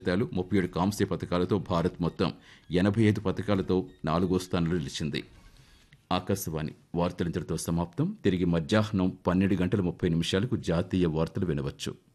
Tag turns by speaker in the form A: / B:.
A: 37 కాంస్య పథకాలతో భారత్ మొత్తం 85 పథకాలతో 4వ స్థానంలో నిలిచింది. ఆకాశవాణి వార్తలింతటితో సమాప్తం. తిరిగి మధ్యాహ్నం 12:30 జాతీయ వార్తలు వినవచ్చు.